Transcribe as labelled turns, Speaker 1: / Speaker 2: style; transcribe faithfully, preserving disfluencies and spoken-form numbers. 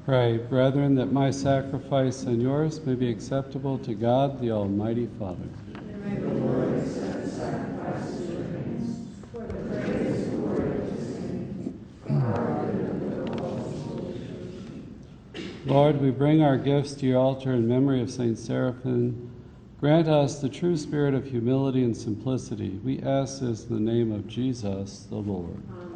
Speaker 1: Pray, brethren, that my sacrifice and yours may be acceptable to God, the Almighty Father.
Speaker 2: And may the Lord accept the sacrifice of your hands for the praise and glory of his name, for our good and the good of all his holy church.
Speaker 1: Lord, we bring our gifts to your altar in memory of Saint Seraphim. Grant us the true spirit of humility and simplicity. We ask this in the name of Jesus, the Lord.
Speaker 2: Amen.